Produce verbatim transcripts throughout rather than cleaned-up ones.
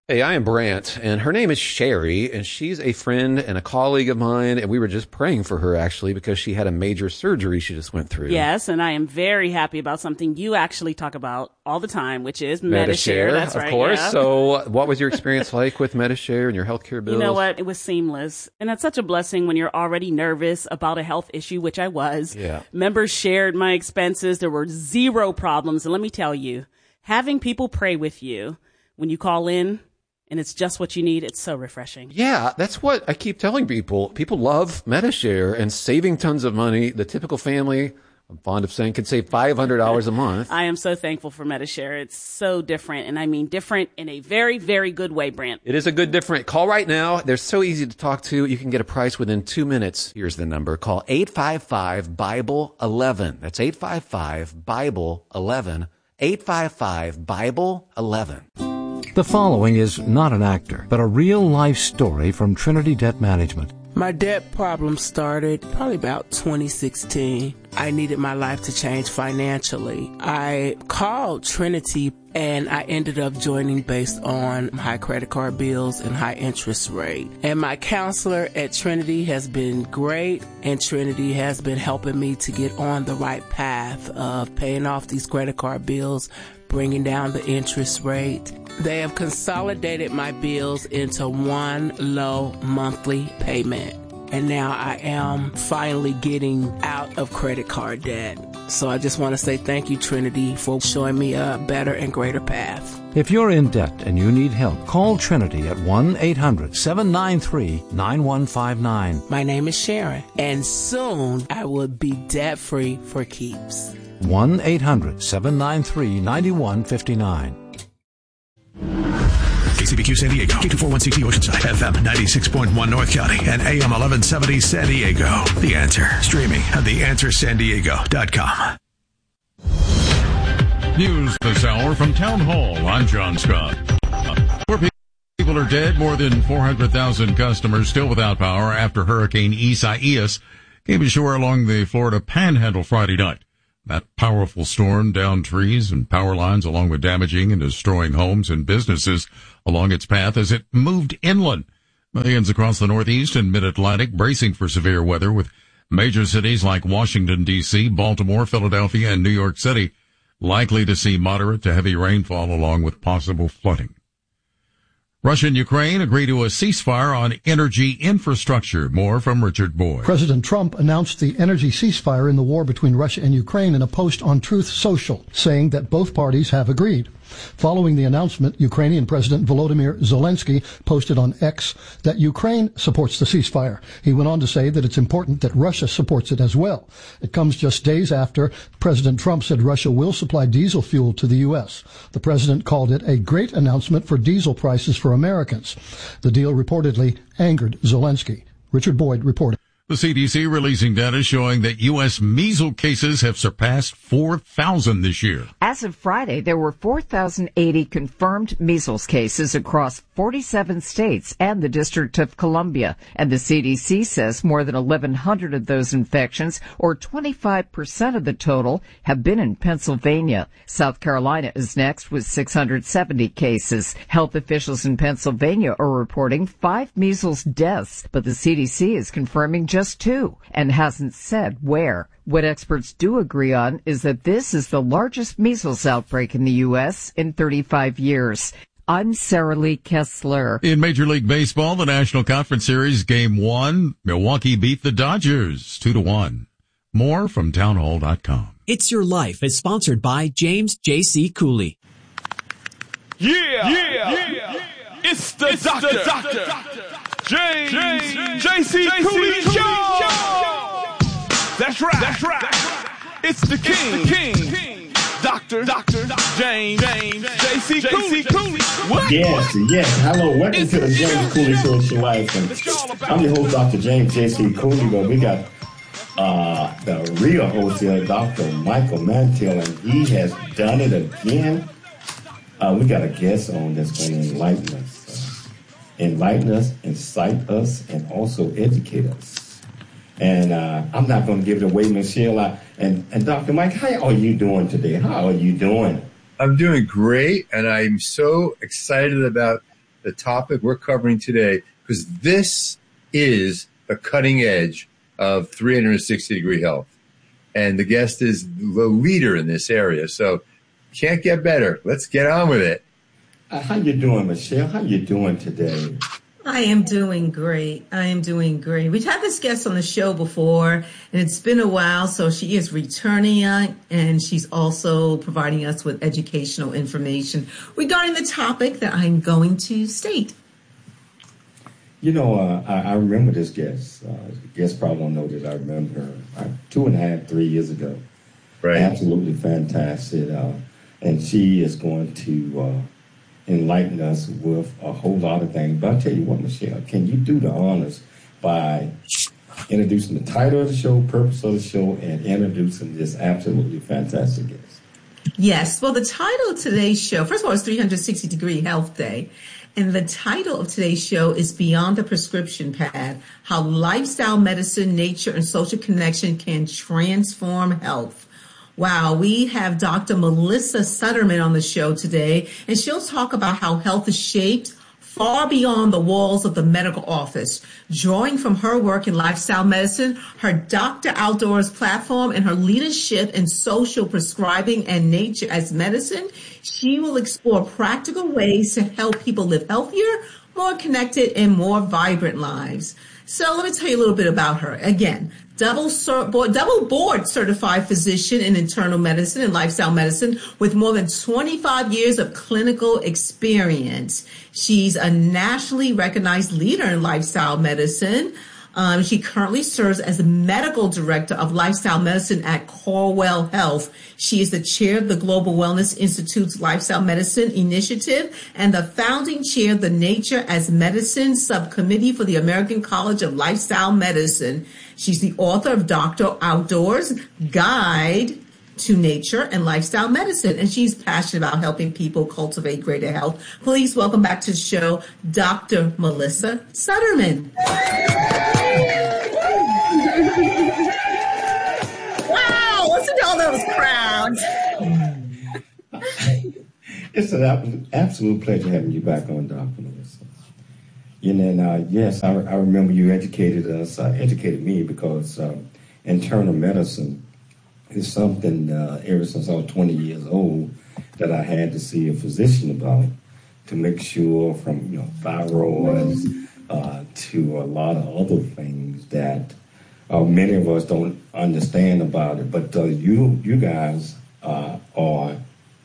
Hey, I am Brant, and her name is Sherry, and she's a friend and a colleague of mine, and we were just praying for her, actually, because she had a major surgery she just went through. Yes, and I am very happy about something you actually talk about all the time, which is Medi-Share. Medi-Share, That's of right, course. yeah. So what was your experience like with Medi-Share and your healthcare bills? You know what? It was seamless. And that's such a blessing when you're already nervous about a health issue, which I was. Yeah. Members shared my expenses. There were zero problems. And let me tell you, having people pray with you when you call in, and it's just what you need, it's so refreshing. Yeah, that's what I keep telling people. People love Medi-Share and saving tons of money. The typical family, I'm fond of saying, could save five hundred dollars a month. I am so thankful for Medi-Share. It's so different, and I mean different in a very, very good way, Brant. It is a good different. Call right now. They're so easy to talk to. You can get a price within two minutes. Here's the number. Call eight five five, Bible eleven. That's eight five five, Bible eleven. eight five five, Bible eleven. The following is not an actor, but a real-life story from Trinity Debt Management. My debt problem started probably about twenty sixteen. I needed my life to change financially. I called Trinity and I ended up joining based on high credit card bills and high interest rate. And my counselor at Trinity has been great, and Trinity has been helping me to get on the right path of paying off these credit card bills, bringing down the interest rate. They have consolidated my bills into one low monthly payment. And now I am finally getting out of credit card debt. So I just want to say thank you, Trinity, for showing me a better and greater path. If you're in debt and you need help, call Trinity at one eight hundred, seven nine three, nine one five nine. My name is Sharon, and soon I will be debt-free for keeps. one eight hundred, seven nine three, nine one five nine. K C B Q San Diego, K two forty-one C T Oceanside, F M ninety-six point one North County, and A M eleven seventy San Diego. The Answer, streaming at the answer san diego dot com. News this hour from Town Hall. I'm John Scott. Four people are dead, more than four hundred thousand customers still without power after Hurricane Isaias came ashore along the Florida Panhandle Friday night. That powerful storm downed trees and power lines, along with damaging and destroying homes and businesses along its path as it moved inland. Millions across the Northeast and Mid-Atlantic bracing for severe weather, with major cities like Washington, D C, Baltimore, Philadelphia, and New York City likely to see moderate to heavy rainfall along with possible flooding. Russia and Ukraine agree to a ceasefire on energy infrastructure. More from Richard Boyd. President Trump announced the energy ceasefire in the war between Russia and Ukraine in a post on Truth Social, saying that both parties have agreed. Following the announcement, Ukrainian President Volodymyr Zelensky posted on X that Ukraine supports the ceasefire. He went on to say that it's important that Russia supports it as well. It comes just days after President Trump said Russia will supply diesel fuel to the U S. The president called it a great announcement for diesel prices for Americans. The deal reportedly angered Zelensky. Richard Boyd reported. The C D C releasing data showing that U S measles cases have surpassed four thousand this year. As of Friday, there were four thousand eighty confirmed measles cases across forty-seven states and the District of Columbia. And the C D C says more than eleven hundred of those infections, or twenty-five percent of the total, have been in Pennsylvania. South Carolina is next with six hundred seventy cases. Health officials in Pennsylvania are reporting five measles deaths, but the C D C is confirming just two and hasn't said where. What experts do agree on is that this is the largest measles outbreak in the U S in thirty-five years. I'm Sarah Lee Kessler. In Major League Baseball, the National Conference Series Game one, Milwaukee beat the Dodgers two to one. More from townhall dot com. It's Your Life is sponsored by James J C. Cooley. Yeah, yeah, yeah. It's the it's doctor. The doctor. James, James J C. Cooley Show. That's right. That's right. It's the king. It's the king. king. Doctor, Doctor, James, James, J C. Cooley. What? Yes, yes. Hello, welcome it's to the James Cooley Show. It's your life. And I'm your host, Doctor James J C. Cooley, but we got uh, the real host here, Doctor Michael Mantel, and he has done it again. Uh, we got a guest on that's going to enlighten us, uh, enlighten us, incite us, and also educate us. And uh, I'm not going to give it away, Michelle. I, and, and Doctor Mike, how are you doing today? How are you doing? I'm doing great, and I'm so excited about the topic we're covering today, because this is the cutting edge of three sixty degree health. And the guest is the leader in this area. So can't get better. Let's get on with it. Uh, how you doing, Michelle? How you doing today? I am doing great. I am doing great. We've had this guest on the show before, and it's been a while, so she is returning, and she's also providing us with educational information regarding the topic that I'm going to state. You know, uh, I, I remember this guest. Uh, the guest probably won't know that I remember her uh, two and a half, three years ago. Right. Absolutely fantastic. Uh, and she is going to uh, enlighten us with a whole lot of things. But I'll tell you what, Michelle, can you do the honors by introducing the title of the show, purpose of the show, and introducing this absolutely fantastic guest? Yes. Well, the title of today's show, first of all, it's three sixty degree Health Day. And the title of today's show is Beyond the Prescription Pad, How Lifestyle Medicine, Nature, and Social Connection Can Transform Health. Wow, we have Doctor Melissa Sutterman on the show today, and she'll talk about how health is shaped far beyond the walls of the medical office. Drawing from her work in lifestyle medicine, her Doctor Outdoors platform, and her leadership in social prescribing and nature as medicine, she will explore practical ways to help people live healthier, more connected, and more vibrant lives. So let me tell you a little bit about her. Again, double, cert- board, double board certified physician in internal medicine and lifestyle medicine with more than twenty-five years of clinical experience. She's a nationally recognized leader in lifestyle medicine. Um, she currently serves as the medical director of lifestyle medicine at Corewell Health. She is the chair of the Global Wellness Institute's Lifestyle Medicine Initiative and the founding chair of the Nature as Medicine Subcommittee for the American College of Lifestyle Medicine. She's the author of Doctor Outdoors, Guide to Nature and Lifestyle Medicine, and she's passionate about helping people cultivate greater health. Please welcome back to the show, Doctor Melissa Sutterman. Wow, listen to all those crowds. It's an absolute pleasure having you back on, Doctor Melissa. And then, uh, yes, I, I remember you educated us, uh, educated me, because uh, internal medicine is something uh, ever since I was twenty years old that I had to see a physician about to make sure, from you know thyroids uh, to a lot of other things that uh, many of us don't understand about it. But uh, you you guys uh, are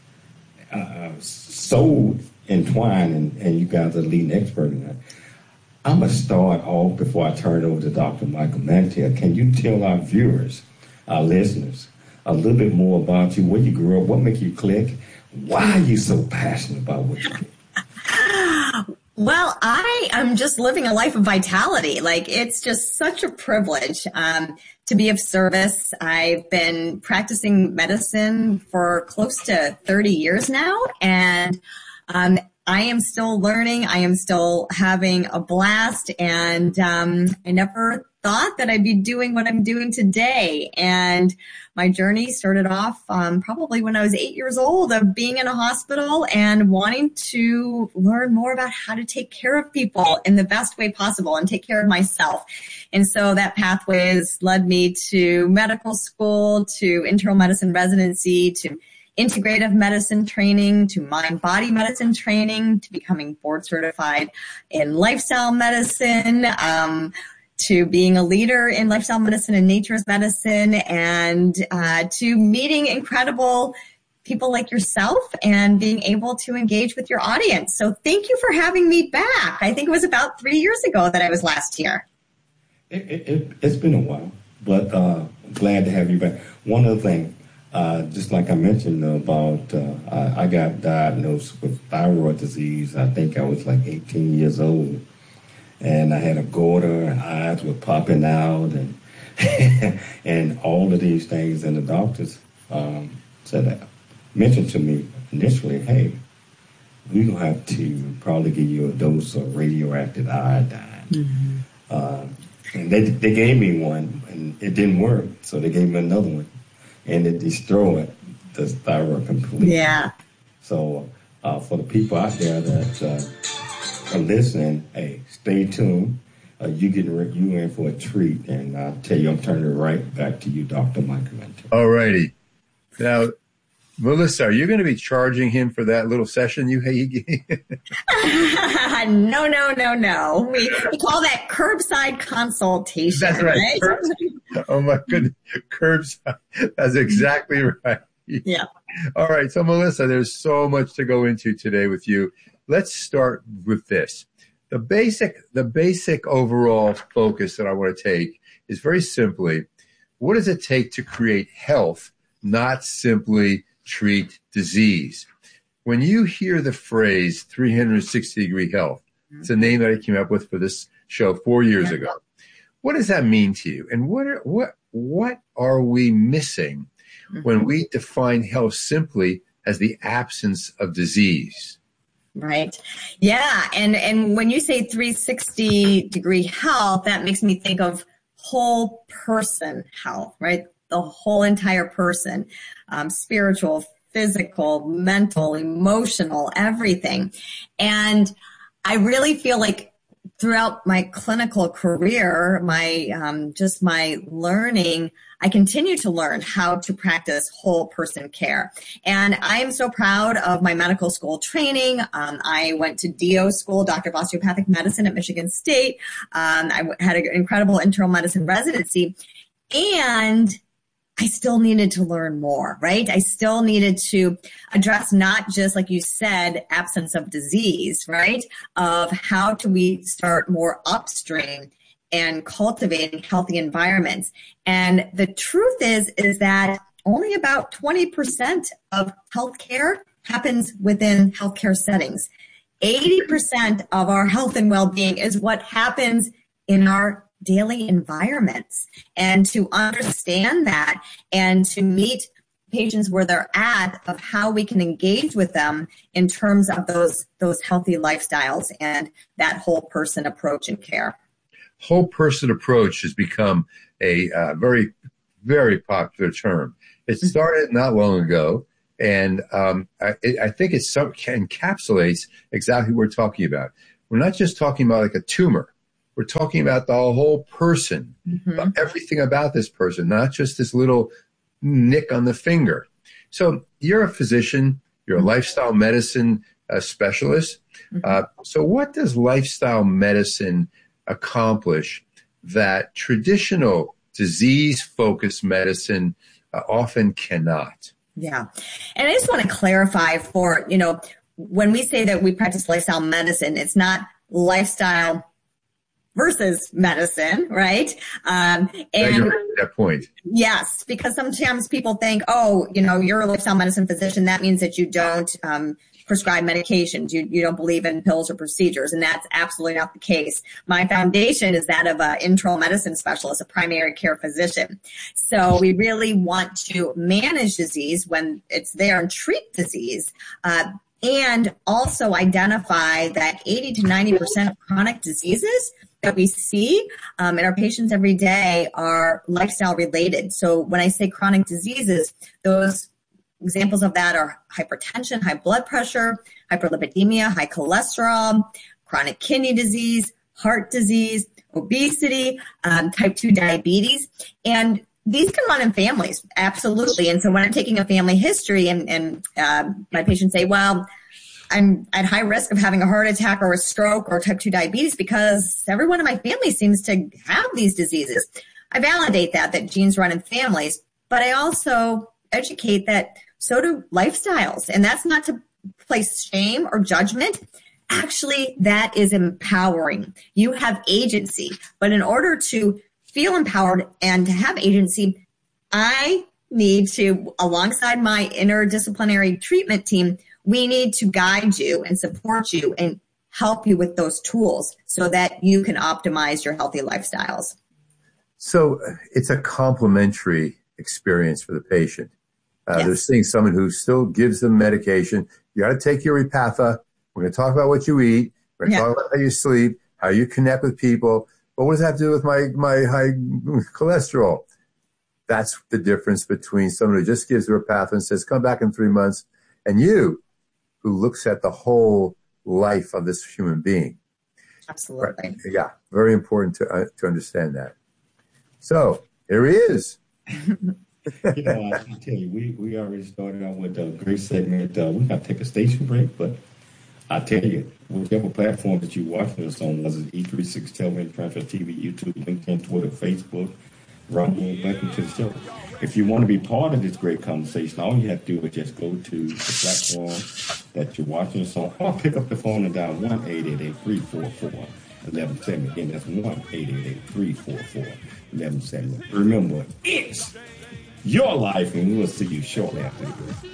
uh, so entwined, and, and you guys are the leading expert in that. I'm going to start off before I turn it over to Doctor Michael Mantell. Can you tell our viewers, our listeners, a little bit more about you, where you grew up, what makes you click, why are you so passionate about what you do? Well, I am just living a life of vitality. Like, it's just such a privilege um, to be of service. I've been practicing medicine for close to thirty years now, and um, I am still learning. I am still having a blast, and um, I never thought that I'd be doing what I'm doing today. And my journey started off um, probably when I was eight years old, of being in a hospital and wanting to learn more about how to take care of people in the best way possible and take care of myself. And so that pathway has led me to medical school, to internal medicine residency, to integrative medicine training, to mind-body medicine training, to becoming board certified in lifestyle medicine, um, to being a leader in lifestyle medicine and nature's medicine, and uh, to meeting incredible people like yourself and being able to engage with your audience. So thank you for having me back. I think it was about three years ago that I was last here. It, it, it, it's been a while, but uh, glad to have you back. One other thing, uh, just like I mentioned about, uh, I, I got diagnosed with thyroid disease. I think I was like eighteen years old. And I had a goiter, and eyes were popping out, and and all of these things. And the doctors um, said that, mentioned to me initially, hey, we're going to have to probably give you a dose of radioactive iodine. Mm-hmm. Uh, and they they gave me one, and it didn't work, so they gave me another one, and it destroyed the thyroid completely. Yeah. So uh, for the people out there that... Uh, are listening, hey, stay tuned. Uh, you getting re- you in for a treat, and I'll tell you, I'm turning it right back to you, Doctor Michael Mantel. All righty. Now, Melissa, are you going to be charging him for that little session you had? no, no, no, no. We, we call that curbside consultation. That's right. right? Curbside. Oh, my goodness. Curbside. That's exactly right. Yeah. All right. So, Melissa, there's so much to go into today with you. Let's start with this. The basic, the basic overall focus that I want to take is very simply, what does it take to create health, not simply treat disease? When you hear the phrase three sixty degree health, it's a name that I came up with for this show four years ago. What does that mean to you? And what are, what, what are we missing when we define health simply as the absence of disease? Right. Yeah. And, and when you say three sixty degree health, that makes me think of whole person health, right? The whole entire person, um, spiritual, physical, mental, emotional, everything. And I really feel like throughout my clinical career, my, um, just my learning, I continue to learn how to practice whole person care. And I am so proud of my medical school training. Um, I went to D O school, Doctor of Osteopathic Medicine at Michigan State. Um, I had an incredible internal medicine residency. And I still needed to learn more, right? I still needed to address not just, like you said, absence of disease, right? Of how do we start more upstream and cultivating healthy environments. And the truth is, is that only about twenty percent of healthcare happens within healthcare settings. eighty percent of our health and well-being is what happens in our daily environments. And to understand that and to meet patients where they're at of how we can engage with them in terms of those, those healthy lifestyles and that whole person approach and care. Whole person approach has become a uh, very, very popular term. It started not long ago, and um, I, I think it some, encapsulates exactly what we're talking about. We're not just talking about like a tumor. We're talking about the whole person, mm-hmm. everything about this person, not just this little nick on the finger. So you're a physician, you're a lifestyle medicine uh, specialist. Mm-hmm. Uh, so what does lifestyle medicine accomplish that traditional disease-focused medicine uh, often cannot? Yeah. And I just want to clarify for, you know, when we say that we practice lifestyle medicine, it's not lifestyle versus medicine, right? Um, and you're at that point. Yes, because sometimes people think, oh, you know, you're a lifestyle medicine physician. That means that you don't um, prescribe medications. You, you don't believe in pills or procedures. And that's absolutely not the case. My foundation is that of an internal medicine specialist, a primary care physician. So we really want to manage disease when it's there and treat disease. Uh, and also identify that eighty to ninety percent of chronic diseases that we see um, in our patients every day are lifestyle related. So when I say chronic diseases, those examples of that are hypertension, high blood pressure, hyperlipidemia, high cholesterol, chronic kidney disease, heart disease, obesity, um, type two diabetes. And these can run in families, absolutely. And so when I'm taking a family history and, and uh, my patients say, well, I'm at high risk of having a heart attack or a stroke or type two diabetes because everyone in my family seems to have these diseases. I validate that, that genes run in families, but I also educate that so do lifestyles. And that's not to place shame or judgment. Actually, that is empowering. You have agency, but in order to feel empowered and to have agency, I need to, alongside my interdisciplinary treatment team, we need to guide you and support you and help you with those tools so that you can optimize your healthy lifestyles. So it's a complementary experience for the patient. Uh, yes. They're seeing someone who still gives them medication. You got to take your Repatha. We're going to talk about what you eat. We're going to yeah. talk about how you sleep, how you connect with people. But what does that have to do with my, my high cholesterol? That's the difference between someone who just gives Repatha and says, come back in three months, and you, who looks at the whole life of this human being. Absolutely. Right. Yeah, very important to uh, to understand that. So here he is. You know, I can tell you, we, we already started out with a great segment. Uh, we got to take a station break, but I tell you, whichever platform that you're watching us on, whether it's E thirty-six Television, Transfer T V, YouTube, LinkedIn, Twitter, Facebook, right, welcome to the show. If you want to be part of this great conversation, all you have to do is just go to the platform that you're watching us on, or pick up the phone and dial one eight eight eight, three four four, one one seven zero. Again, that's one eight eight eight, three four four, one one seven zero. Remember, it's your life, and we'll see you shortly after this.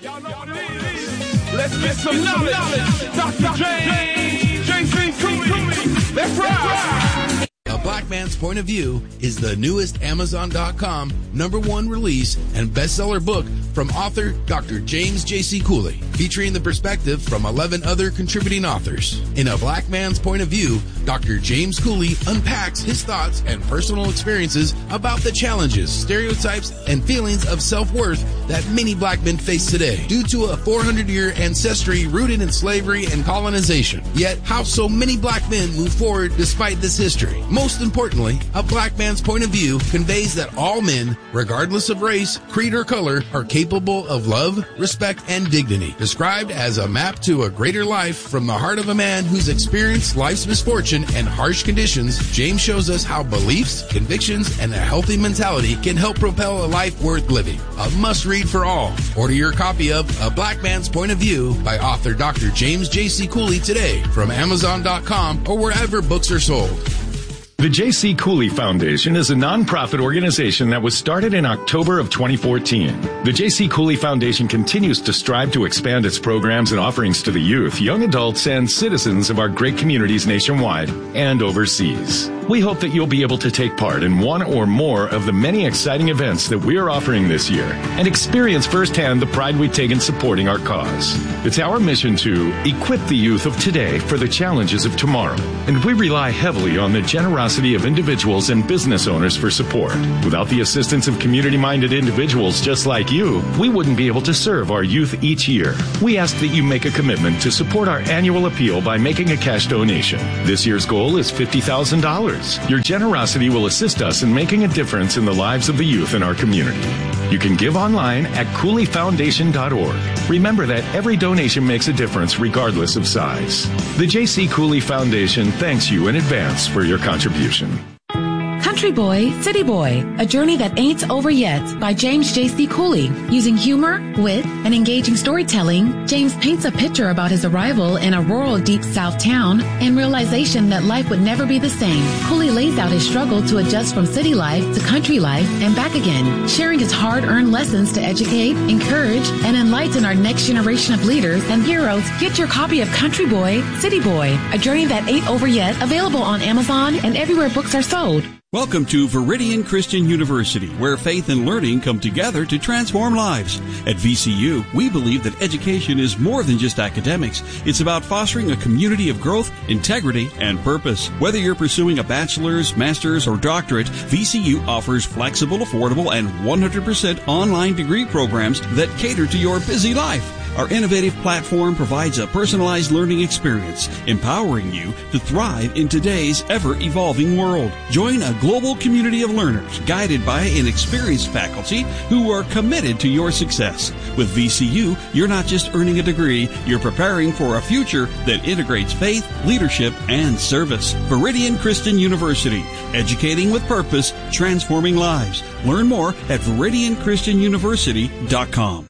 Let's get some knowledge. Doctor James, J C Cooley. Let's ride. A Black Man's Point of View is the newest Amazon dot com number one release and bestseller book from author Doctor James J C Cooley, featuring the perspective from eleven other contributing authors. In A Black Man's Point of View, Doctor James Cooley unpacks his thoughts and personal experiences about the challenges, stereotypes, and feelings of self-worth that many black men face today due to a four hundred year ancestry rooted in slavery and colonization. Yet, how so many black men move forward despite this history. Most importantly, A Black Man's Point of View conveys that all men, regardless of race, creed, or color, are capable of love, respect, and dignity. Described as a map to a greater life from the heart of a man who's experienced life's misfortune and harsh conditions, James shows us how beliefs, convictions, and a healthy mentality can help propel a life worth living. A must-read for all. Order your copy of A Black Man's Point of View by author Doctor James J C Cooley today from Amazon dot com or wherever books are sold. The J C Cooley Foundation is a nonprofit organization that was started in October of twenty fourteen. The J C Cooley Foundation continues to strive to expand its programs and offerings to the youth, young adults, and citizens of our great communities nationwide and overseas. We hope that you'll be able to take part in one or more of the many exciting events that we are offering this year and experience firsthand the pride we take in supporting our cause. It's our mission to equip the youth of today for the challenges of tomorrow, and we rely heavily on the generosity of individuals and business owners for support. Without the assistance of community-minded individuals just like you, we wouldn't be able to serve our youth each year. We ask that you make a commitment to support our annual appeal by making a cash donation. This year's goal is fifty thousand dollars. Your generosity will assist us in making a difference in the lives of the youth in our community. You can give online at cooley foundation dot org. Remember that every donation makes a difference regardless of size. The J C Cooley Foundation thanks you in advance for your contribution. Country Boy, City Boy, A Journey That Ain't Over Yet by James J C Cooley. Using humor, wit, and engaging storytelling, James paints a picture about his arrival in a rural deep south town and realization that life would never be the same. Cooley lays out his struggle to adjust from city life to country life and back again, sharing his hard-earned lessons to educate, encourage, and enlighten our next generation of leaders and heroes. Get your copy of Country Boy, City Boy, A Journey That Ain't Over Yet, available on Amazon and everywhere books are sold. Welcome to Veridian Christian University, where faith and learning come together to transform lives. At V C U, we believe that education is more than just academics. It's about fostering a community of growth, integrity, and purpose. Whether you're pursuing a bachelor's, master's, or doctorate, V C U offers flexible, affordable, and one hundred percent online degree programs that cater to your busy life. Our innovative platform provides a personalized learning experience, empowering you to thrive in today's ever-evolving world. Join a global community of learners guided by an experienced faculty who are committed to your success. With V C U, you're not just earning a degree, you're preparing for a future that integrates faith, leadership, and service. Veridian Christian University, educating with purpose, transforming lives. Learn more at veridian christian university dot com.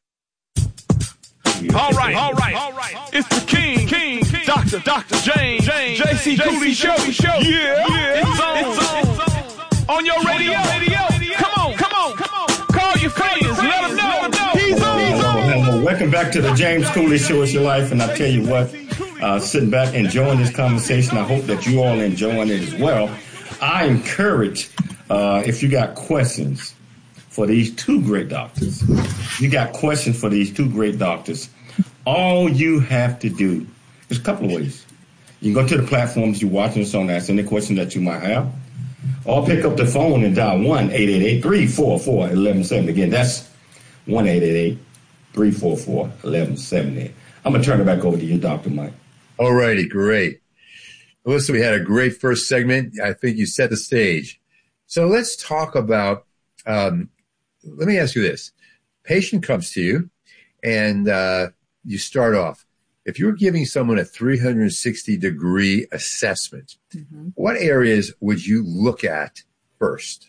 All right, all right, all right. It's the King, King, King. Doctor, Doctor James, James, J C Cooley Show, Show. Yeah, yeah. It's on, it's on. On your radio, radio. Come on, come on, come on. Call your friends, let them know, let them know. He's on, he's on. Hello, welcome back to the James Cooley Show. It's your life, and I tell you what, uh, sitting back enjoying this conversation. I hope that you all enjoying it as well. I encourage uh, if you got questions for these two great doctors, you got questions for these two great doctors, all you have to do is a couple of ways. You can go to the platforms you're watching us on, ask any question that you might have, or pick up the phone and dial one eight eight eight, three four four, one one seven zero. Again, that's one eight eight eight, three four four, one one seven zero. I'm going to turn it back over to you, Doctor Mike. All righty, great. Melissa, we had a great first segment. I think you set the stage. So let's talk about, um, let me ask you this. Patient comes to you and uh, you start off. If you're giving someone a three hundred sixty degree assessment, mm-hmm. what areas would you look at first?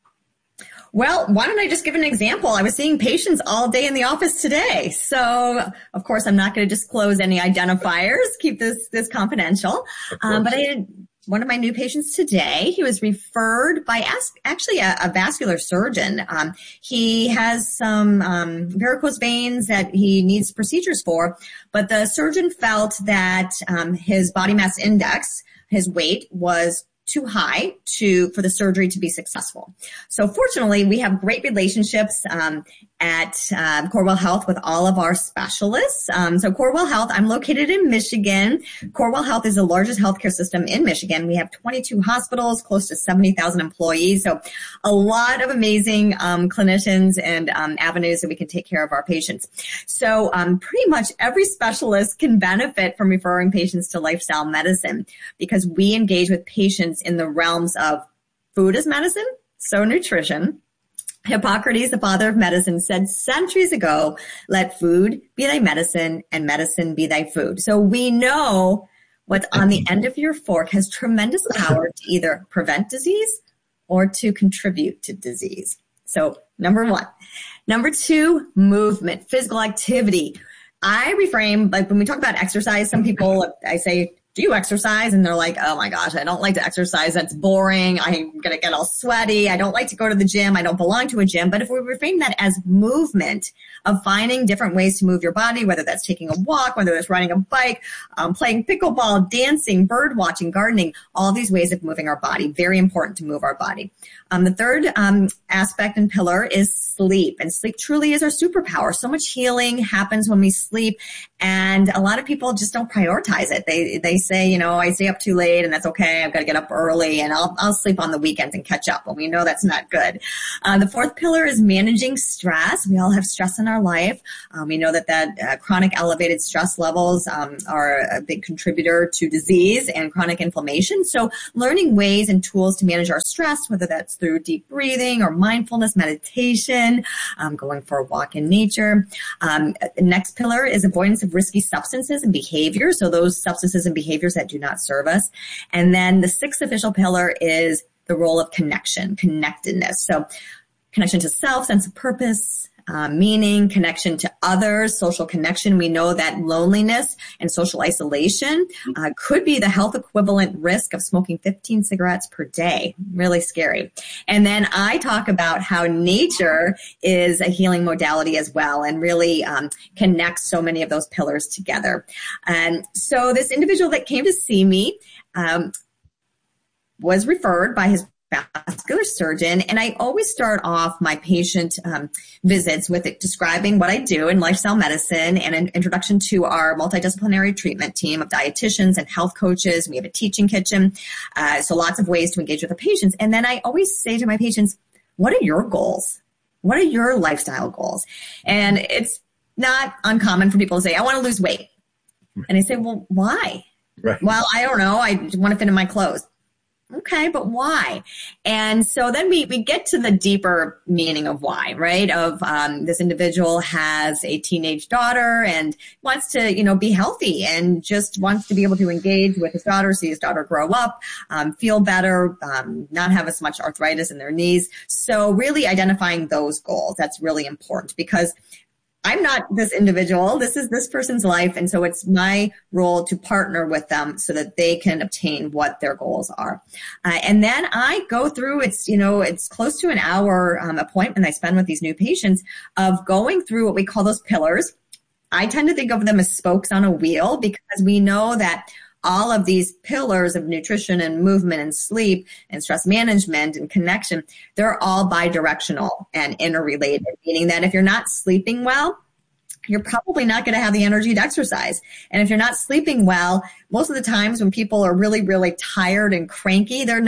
Well, why don't I just give an example? I was seeing patients all day in the office today. So, of course, I'm not going to disclose any identifiers. Keep this, this confidential. Um, but I had one of my new patients today. He was referred by ask, actually a, a vascular surgeon. Um, he has some um, varicose veins that he needs procedures for, but the surgeon felt that um, his body mass index, his weight, was too high to for the surgery to be successful. So fortunately, we have great relationships um, at uh, Corewell Health with all of our specialists. Um, so Corewell Health, I'm located in Michigan. Corewell Health is the largest healthcare system in Michigan. We have twenty-two hospitals, close to seventy thousand employees. So a lot of amazing um, clinicians and um, avenues that we can take care of our patients. So um, pretty much every specialist can benefit from referring patients to lifestyle medicine because we engage with patients in the realms of food as medicine, so nutrition. Hippocrates, the father of medicine, said centuries ago, let food be thy medicine and medicine be thy food. So we know what's on the end of your fork has tremendous power to either prevent disease or to contribute to disease. So number one. Number two, movement, physical activity. I reframe, like when we talk about exercise, some people, I say, do you exercise? And they're like, oh my gosh, I don't like to exercise. That's boring. I'm going to get all sweaty. I don't like to go to the gym. I don't belong to a gym. But if we reframe that as movement, of finding different ways to move your body, whether that's taking a walk, whether that's riding a bike, um, playing pickleball, dancing, bird watching, gardening, all these ways of moving our body. Very important to move our body. Um, the third um, aspect and pillar is sleep. And sleep truly is our superpower. So much healing happens when we sleep. And a lot of people just don't prioritize it. They they say, you know, I stay up too late and that's okay. I've got to get up early and I'll I'll sleep on the weekends and catch up. But we know that's not good. Uh, the fourth pillar is managing stress. We all have stress in our life. Um, we know that that uh, chronic elevated stress levels um, are a big contributor to disease and chronic inflammation. So learning ways and tools to manage our stress, whether that's through deep breathing or mindfulness meditation, um, going for a walk in nature. Um, the next pillar is avoidance of risky substances and behaviors. So those substances and behaviors that do not serve us. And then the sixth official pillar is the role of connection, connectedness. So connection to self, sense of purpose, Uh, meaning, connection to others, social connection. We know that loneliness and social isolation uh, could be the health equivalent risk of smoking fifteen cigarettes per day. Really scary. And then I talk about how nature is a healing modality as well and really um, connects so many of those pillars together. And so this individual that came to see me um, was referred by his vascular surgeon. And I always start off my patient um, visits with it, describing what I do in lifestyle medicine and an introduction to our multidisciplinary treatment team of dietitians and health coaches. We have a teaching kitchen. Uh, so lots of ways to engage with the patients. And then I always say to my patients, what are your goals? What are your lifestyle goals? And it's not uncommon for people to say, I want to lose weight. And I say, well, why? Right. Well, I don't know. I want to fit in my clothes. Okay, but why? And so then we, we get to the deeper meaning of why, right? Of um, this individual has a teenage daughter and wants to, you know, be healthy and just wants to be able to engage with his daughter, see his daughter grow up, um, feel better, um, not have as much arthritis in their knees. So really identifying those goals, that's really important because I'm not this individual. This is this person's life. And so it's my role to partner with them so that they can obtain what their goals are. Uh, and then I go through, it's, you know, it's close to an hour um, appointment I spend with these new patients of going through what we call those pillars. I tend to think of them as spokes on a wheel because we know that all of these pillars of nutrition and movement and sleep and stress management and connection, they're all bidirectional and interrelated, meaning that if you're not sleeping well, you're probably not going to have the energy to exercise. And if you're not sleeping well, most of the times when people are really, really tired and cranky, they're not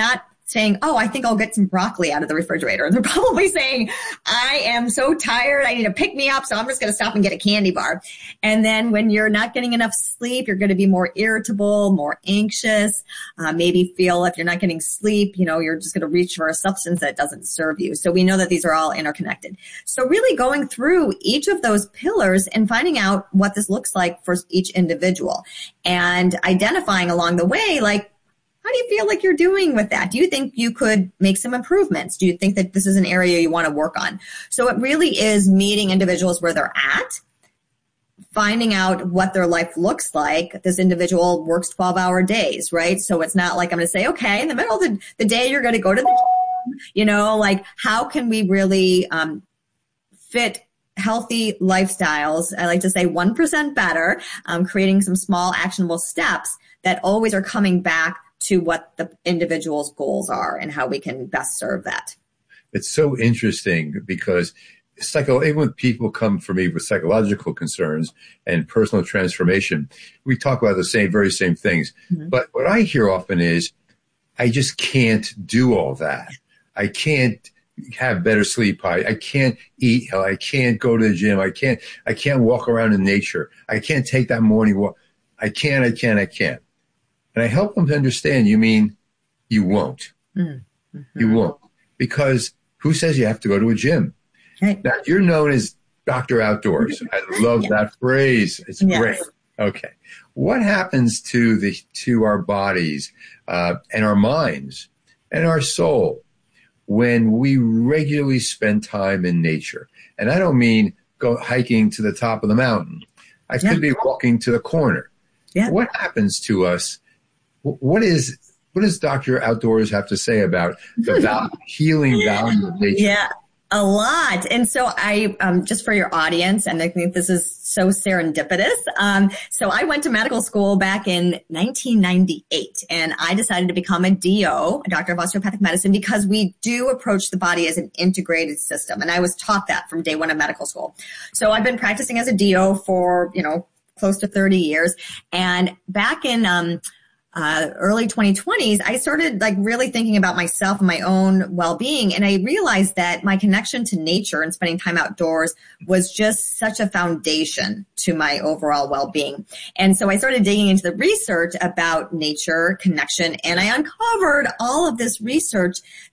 saying, oh, I think I'll get some broccoli out of the refrigerator. They're probably saying, I am so tired. I need to pick me up. So I'm just going to stop and get a candy bar. And then when you're not getting enough sleep, you're going to be more irritable, more anxious, uh, maybe feel if you're not getting sleep, you know, you're just going to reach for a substance that doesn't serve you. So we know that these are all interconnected. So really going through each of those pillars and finding out what this looks like for each individual and identifying along the way, like, how do you feel like you're doing with that? Do you think you could make some improvements? Do you think that this is an area you want to work on? So it really is meeting individuals where they're at, finding out what their life looks like. This individual works twelve-hour days, right? So it's not like I'm going to say, okay, in the middle of the, the day, you're going to go to the gym. You know, like how can we really um, fit healthy lifestyles? I like to say one percent better, um, creating some small actionable steps that always are coming back to what the individual's goals are and how we can best serve that. It's so interesting because psycho, even when people come for me with psychological concerns and personal transformation, we talk about the same, very same things. Mm-hmm. But what I hear often is, I just can't do all that. I can't have better sleep. I, I can't eat. I can't go to the gym. I can't, I can't walk around in nature. I can't take that morning walk. I can't, I can't, I can't. And I help them to understand, you mean you won't. Mm-hmm. You won't. Because who says you have to go to a gym? Right. Now, you're known as Doctor Outdoors. I love yeah. that phrase. It's yes. great. Okay. What happens to the to our bodies uh, and our minds and our soul when we regularly spend time in nature? And I don't mean go hiking to the top of the mountain. I yeah. could be walking to the corner. Yeah. What happens to us? What is what does Doctor Outdoors have to say about the val- healing value of nature? Yeah, a lot. And so I, um, just for your audience, and I think this is so serendipitous. Um, so I went to medical school back in nineteen ninety-eight, and I decided to become a D O, a doctor of osteopathic medicine, because we do approach the body as an integrated system. And I was taught that from day one of medical school. So I've been practicing as a D O for, you know, close to thirty years. And back in, um, Uh, early twenty twenties, I started like really thinking about myself and my own well-being. And I realized that my connection to nature and spending time outdoors was just such a foundation to my overall well-being. And so I started digging into the research about nature connection, and I uncovered all of this research